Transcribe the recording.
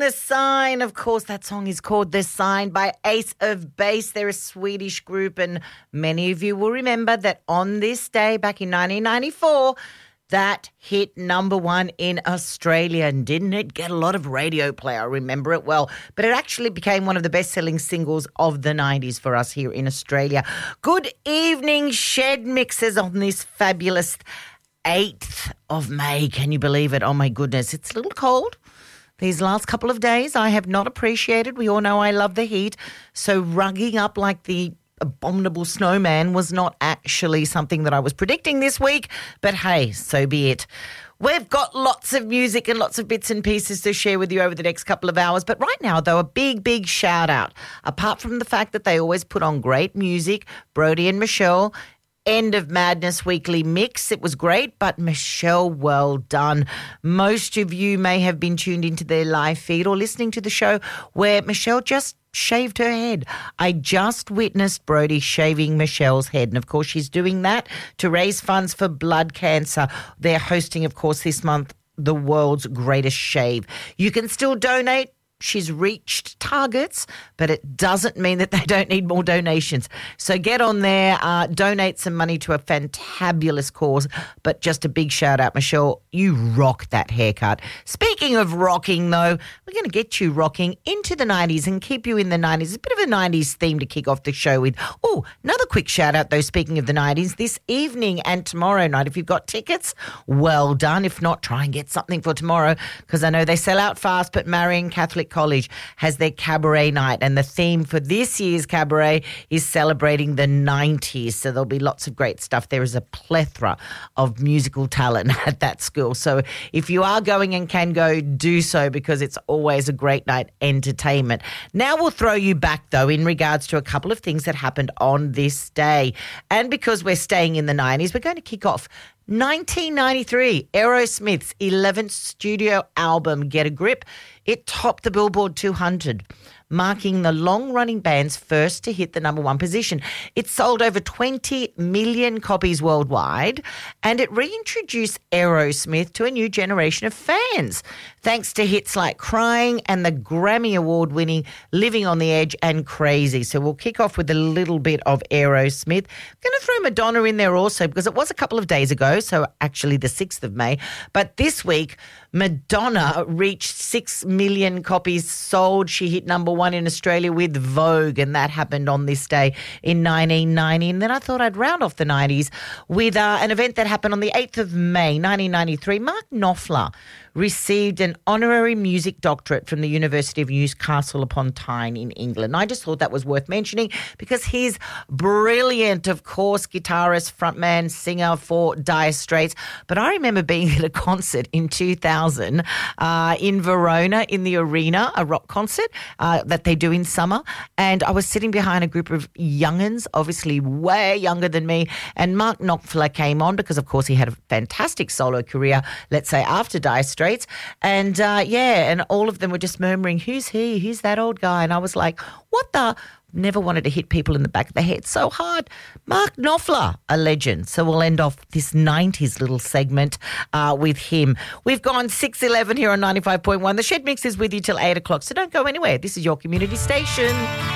The Sign. Of course, that song is called The Sign by Ace of Base. They're a Swedish group, and many of you will remember that on this day back in 1994, that hit number one in Australia, and didn't it get a lot of radio play? I remember it well. But it actually became one of the best-selling singles of the 90s for us here in Australia. Good evening, Shed Mixers, on this fabulous 8th of May. Can you believe it? Oh, my goodness. It's a little cold. These last couple of days I have not appreciated. We all know I love the heat. So rugging up like the abominable snowman was not actually something that I was predicting this week. But hey, so be it. We've got lots of music and lots of bits and pieces to share with you over the next couple of hours. But right now, though, a big shout out. Apart from the fact that they always put on great music, Brody and Michelle, End of Madness Weekly Mix. It was great, but Michelle, well done. Most of you may have been tuned into their live feed or listening to the show where Michelle just shaved her head. I just witnessed Brody shaving Michelle's head, and of course she's doing that to raise funds for blood cancer. They're hosting, of course, this month, the world's greatest shave. You can still donate. She's reached targets, but it doesn't mean that they don't need more donations. So get on there, donate some money to a fantabulous cause. But just a big shout out, Michelle, you rock that haircut. Speaking of rocking, though, we're going to get you rocking into the 90s and keep you in the 90s. A bit of a 90s theme to kick off the show with. Oh, another quick shout out, though, speaking of the 90s, this evening and tomorrow night, if you've got tickets, well done. If not, try and get something for tomorrow, because I know they sell out fast, but Marian Catholic College has their cabaret night, and the theme for this year's cabaret is celebrating the 90s. So there'll be lots of great stuff. There is a plethora of musical talent at that school. So if you are going and can go, do so, because it's always a great night entertainment. Now we'll throw you back, though, in regards to a couple of things that happened on this day. And because we're staying in the 90s, we're going to kick off 1993, Aerosmith's 11th studio album, Get a Grip. It topped the Billboard 200, marking the long-running band's first to hit the number one position. It sold over 20 million copies worldwide, and it reintroduced Aerosmith to a new generation of fans, thanks to hits like Crying and the Grammy Award-winning Living on the Edge and Crazy. So we'll kick off with a little bit of Aerosmith. I'm going to throw Madonna in there also, because it was a couple of days ago, so actually the 6th of May. But this week, Madonna reached 6 million copies sold. She hit number one in Australia with Vogue, and that happened on this day in 1990. And then I thought I'd round off the 90s with an event that happened on the 8th of May, 1993. Mark Knopfler received an honorary music doctorate from the University of Newcastle upon Tyne in England. I just thought that was worth mentioning because he's brilliant, of course, guitarist, frontman, singer for Dire Straits. But I remember being at a concert in 2000 in Verona in the Arena, a rock concert that they do in summer. And I was sitting behind a group of young'uns, obviously way younger than me. And Mark Knopfler came on because, of course, he had a fantastic solo career, let's say, after Dire Straits. And and all of them were just murmuring, who's he? Who's that old guy? And I was like, what the? Never wanted to hit people in the back of the head so hard. Mark Knopfler, a legend. So we'll end off this 90s little segment with him. We've gone 6:11 here on 95.1. The Shed Mix is with you till 8 o'clock, so don't go anywhere. This is your community station.